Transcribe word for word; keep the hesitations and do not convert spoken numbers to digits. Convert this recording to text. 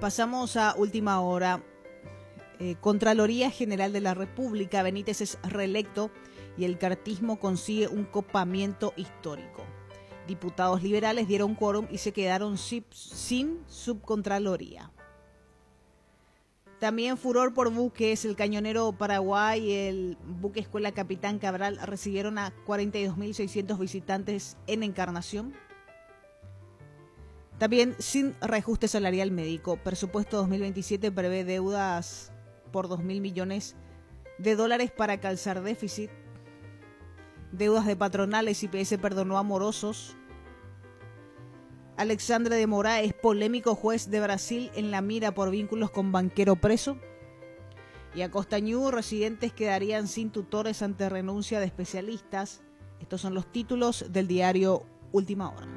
Pasamos a última hora. Eh, Contraloría General de la República, Benítez es reelecto y el cartismo consigue un copamiento histórico. Diputados liberales dieron quórum y se quedaron sin subcontraloría. También furor por buques, el Cañonero Paraguay y el buque Escuela Capitán Cabral recibieron a cuarenta y dos mil seiscientos visitantes en Encarnación. También sin reajuste salarial médico. Presupuesto dos mil veintisiete prevé deudas por dos mil millones de dólares para calzar déficit. Deudas de patronales, I P S perdonó a morosos. Alexandre de Moraes, polémico juez de Brasil en la mira por vínculos con banquero preso. Y a Costañú, residentes quedarían sin tutores ante renuncia de especialistas. Estos son los títulos del diario Última Hora.